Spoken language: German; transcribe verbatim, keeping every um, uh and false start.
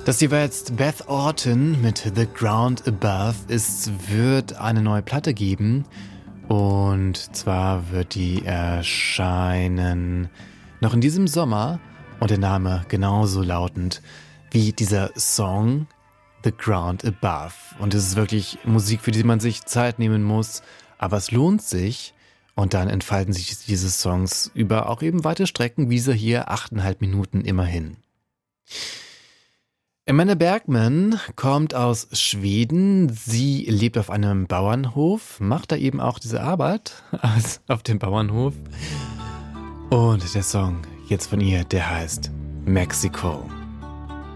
Das hier war jetzt Beth Orton mit The Ground Above. Es wird eine neue Platte geben und zwar wird die erscheinen noch in diesem Sommer und der Name genauso lautend wie dieser Song The Ground Above. Und es ist wirklich Musik, für die man sich Zeit nehmen muss, aber es lohnt sich und dann entfalten sich diese Songs über auch eben weite Strecken, wie sie hier, achteinhalb Minuten immerhin. Amanda Bergman kommt aus Schweden. Sie lebt auf einem Bauernhof, macht da eben auch diese Arbeit auf dem Bauernhof. Und der Song jetzt von ihr, der heißt Mexico.